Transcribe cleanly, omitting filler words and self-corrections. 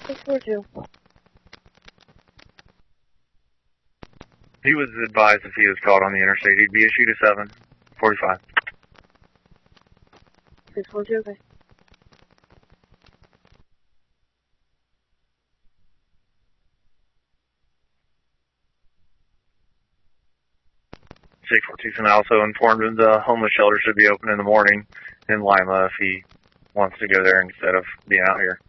642. He was advised if he was caught on the interstate, he'd be issued a 745. 642, okay. And I also informed him the homeless shelter should be open in the morning in Lima if he wants to go there instead of being out here.